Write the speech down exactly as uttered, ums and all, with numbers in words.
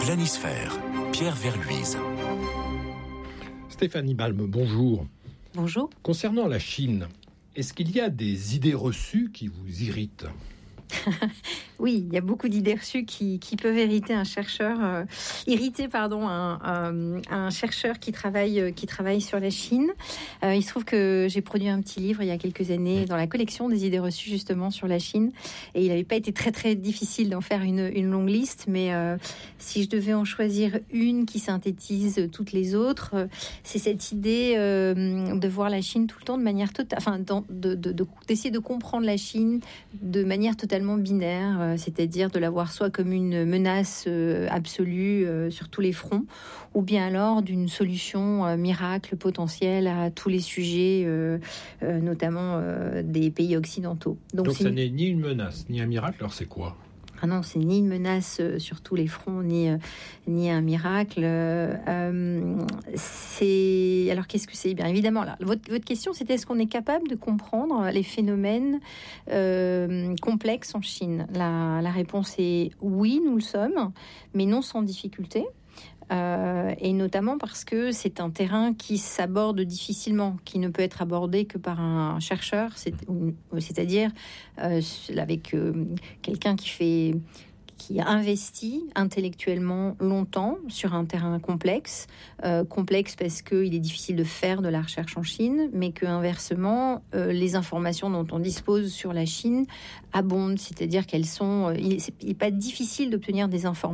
Planisphère, Pierre Verluise. Stéphanie Balme, bonjour. Bonjour. Concernant la Chine, est-ce qu'il y a des idées reçues qui vous irritent ? Oui, il y a beaucoup d'idées reçues qui, qui peuvent irriter un chercheur, euh, irriter pardon, un, un, un chercheur qui travaille, qui travaille sur la Chine. Euh, il se trouve que j'ai produit un petit livre il y a quelques années dans la collection des idées reçues justement sur la Chine. Et il n'avait pas été très très difficile d'en faire une, une longue liste, mais euh, si je devais en choisir une qui synthétise toutes les autres, euh, c'est cette idée euh, de voir la Chine tout le temps de manière totale, enfin de, de, de, de, d'essayer de comprendre la Chine de manière totalement binaire. C'est-à-dire de la voir soit comme une menace euh, absolue euh, sur tous les fronts, ou bien alors d'une solution euh, miracle potentielle à tous les sujets, euh, euh, notamment euh, des pays occidentaux. Donc, Donc ça une... n'est ni une menace, ni un miracle, alors c'est quoi ? Ah non, c'est ni une menace euh, sur tous les fronts, ni, euh, ni un miracle. Euh, c'est... Alors, qu'est-ce que c'est ? Bien évidemment, là, votre, votre question, c'était est-ce qu'on est capable de comprendre les phénomènes euh, complexes en Chine ? la, la réponse est oui, nous le sommes, mais non sans difficulté. Euh, et notamment parce que c'est un terrain qui s'aborde difficilement, qui ne peut être abordé que par un chercheur, c'est, c'est-à-dire euh, avec euh, quelqu'un qui fait, qui a investi intellectuellement longtemps sur un terrain complexe, euh, complexe parce qu'il est difficile de faire de la recherche en Chine, mais que inversement, euh, les informations dont on dispose sur la Chine abondent, c'est-à-dire qu'elles sont, il n'est pas difficile d'obtenir des informations